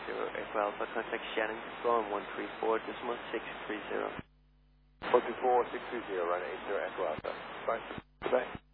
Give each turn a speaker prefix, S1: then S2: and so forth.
S1: Echo Alpha, contact Shannon Control on 134.630.
S2: 134.630, runway 80 Echo Alpha. Bye. Goodbye.